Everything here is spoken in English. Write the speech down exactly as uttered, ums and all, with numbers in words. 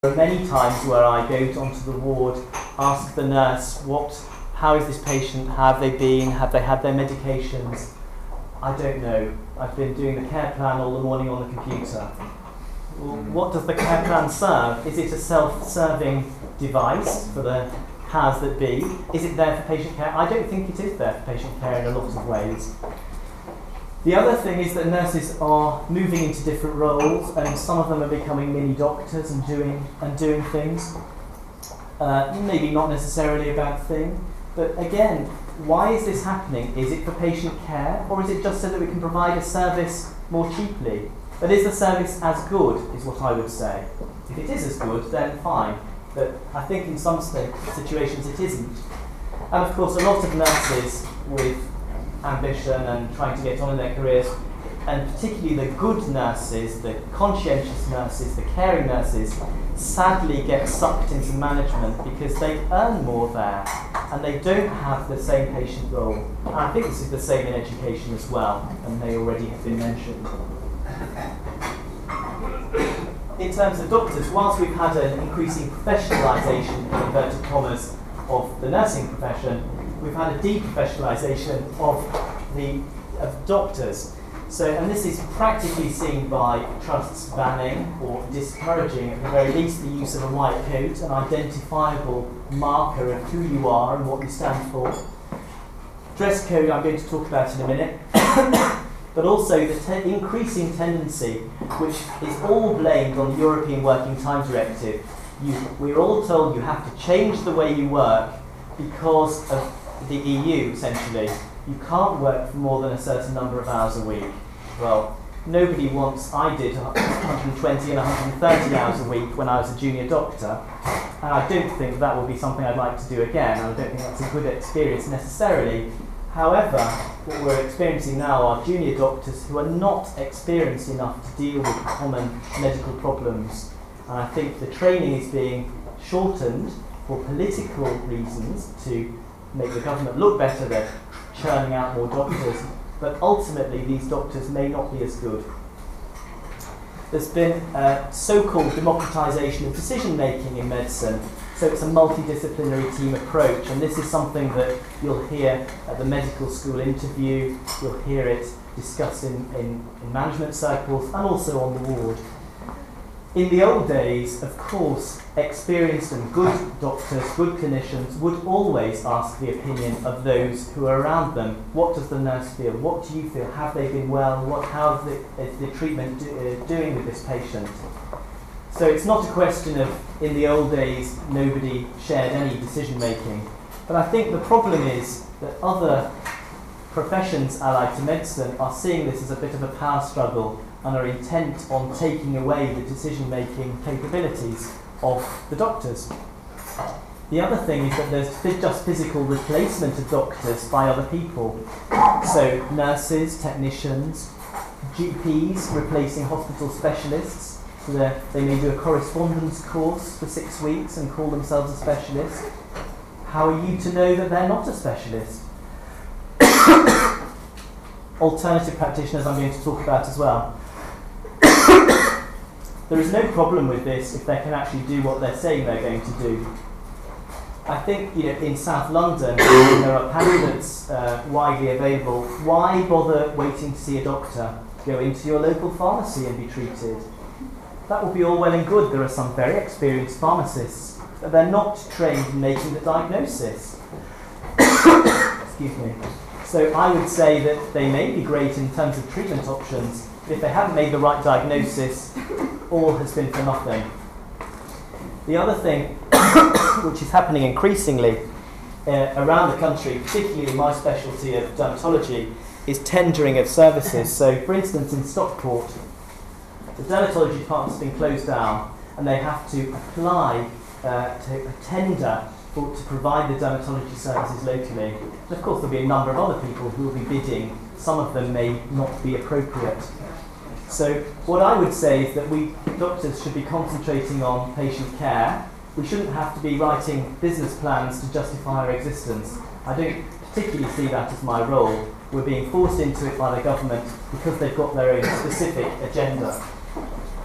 There are many times where I go onto the ward, ask the nurse, what, how is this patient, how have they been, have they had their medications? I don't know. I've been doing the care plan all the morning on the computer. Well, what does the care plan serve? Is it a self-serving device for the has that be? Is it there for patient care? I don't think it is there for patient care in a lot of ways. The other thing is that nurses are moving into different roles, and some of them are becoming mini doctors and doing and doing things. Uh, maybe not necessarily a bad thing, but again, why is this happening? Is it for patient care, or is it just so that we can provide a service more cheaply? But is the service as good, is what I would say. If it is as good, then fine. But I think in some situations it isn't. And of course, a lot of nurses with ambition and trying to get on in their careers, and particularly the good nurses, the conscientious nurses, the caring nurses, sadly get sucked into management because they earn more there and they don't have the same patient role. And I think this is the same in education as well, and may already have been mentioned. In terms of doctors, whilst we've had an increasing professionalisation, in inverted commas, of the nursing profession, we've had a deprofessionalisation of the of doctors. So, and this is practically seen by trusts banning or discouraging, at the very least, the use of a white coat, an identifiable marker of who you are and what you stand for. Dress code I'm going to talk about in a minute. But also the te- increasing tendency, which is all blamed on the European Working Time Directive. You, we're all told you have to change the way you work because of the E U, essentially. You can't work for more than a certain number of hours a week. Well, nobody wants, I did one hundred twenty and one hundred thirty hours a week when I was a junior doctor, and I don't think that will be something I'd like to do again. I don't think that's a good experience necessarily. However, what we're experiencing now are junior doctors who are not experienced enough to deal with common medical problems. And I think the training is being shortened for political reasons to make the government look better. They're churning out more doctors, but ultimately these doctors may not be as good. There's been a so-called democratisation of decision-making in medicine. So it's a multidisciplinary team approach, and this is something that you'll hear at the medical school interview, you'll hear it discussed in, in, in management circles, and also on the ward. In the old days, of course, experienced and good doctors, good clinicians would always ask the opinion of those who are around them. What does the nurse feel? What do you feel? Have they been well? What, how is the, is the treatment do, uh, doing with this patient? So it's not a question of, in the old days, nobody shared any decision making. But I think the problem is that other professions allied to medicine are seeing this as a bit of a power struggle and are intent on taking away the decision-making capabilities of the doctors. The other thing is that there's just physical replacement of doctors by other people. So nurses, technicians, G Ps replacing hospital specialists. So they may do a correspondence course for six weeks and call themselves a specialist. How are you to know that they're not a specialist? Alternative practitioners I'm going to talk about as well. There is no problem with this if they can actually do what they're saying they're going to do. I think, you know, in South London there are pamphlets uh, widely available. Why bother waiting to see a doctor? Go into your local pharmacy and be treated. That will be all well and good. There are some very experienced pharmacists, but they're not trained in making the diagnosis. Excuse me. So I would say that they may be great in terms of treatment options, but if they haven't made the right diagnosis, all has been for nothing. The other thing, which is happening increasingly uh, around the country, particularly in my specialty of dermatology, is tendering of services. So, for instance, in Stockport, the dermatology department's been closed down, and they have to apply uh, to a tender for, to provide the dermatology services locally. And of course, there'll be a number of other people who will be bidding. Some of them may not be appropriate. So what I would say is that we doctors should be concentrating on patient care. We shouldn't have to be writing business plans to justify our existence. I don't particularly see that as my role. We're being forced into it by the government because they've got their own specific agenda.